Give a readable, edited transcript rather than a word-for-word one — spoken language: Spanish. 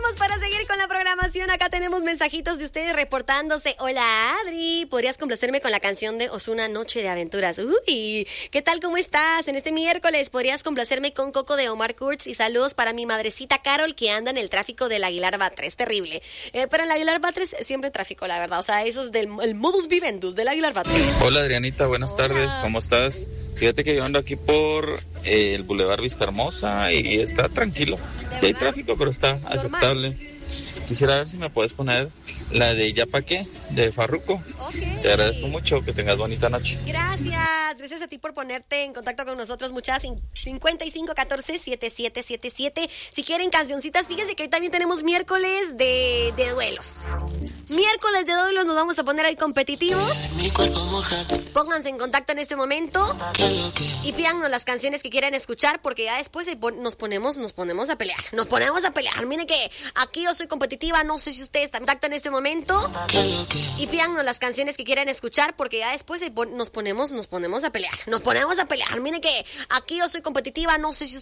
Seguimos para seguir con la programación. Acá tenemos mensajitos de ustedes reportándose. Hola, Adri. ¿Podrías complacerme con la canción de Ozuna, Noche de Aventuras? Uy, ¿qué tal? ¿Cómo estás? En este miércoles, ¿podrías complacerme con Coco de Omar Kurtz? Y saludos para mi madrecita Carol, que anda en el tráfico del Aguilar Batres. Terrible. Pero en el Aguilar Batres siempre tráfico, la verdad. O sea, eso es del el modus vivendus del Aguilar Batres. Hola, Adrianita. Buenas tardes. ¿Cómo estás? Fíjate que yo ando aquí por el Boulevard Vista Hermosa y está tranquilo. Sí hay tráfico, pero está aceptable. Quisiera ver si me puedes poner la de Ya Pa' Qué, de Farruko. Okay. Te agradezco mucho, que tengas bonita noche. Gracias a ti por ponerte en contacto con nosotros, muchas. 5514-7777. Si quieren cancioncitas, fíjense que hoy también tenemos miércoles de duelos. Miércoles de duelos, nos vamos a poner ahí competitivos. Pónganse en contacto en este momento y pídanos las canciones que quieran escuchar, porque ya después nos ponemos a pelear. Miren que aquí yo soy competitiva, no sé si ustedes están en contacto en este momento. Y pídanos las canciones que quieran escuchar, porque ya después nos ponemos a pelear. Miren que aquí yo soy competitiva, no sé si ustedes